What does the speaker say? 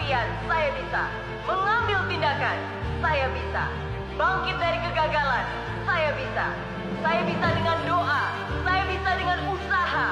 latihan, saya bisa. Mengambil tindakan, saya bisa. Bangkit dari kegagalan, saya bisa. Saya bisa dengan doa, saya bisa dengan usaha.